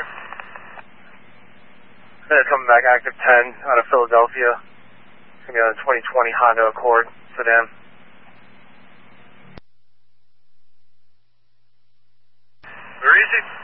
here. Coming back active 10 out of Philadelphia. It's going to be on a 2020 Honda Accord sedan. Where is it?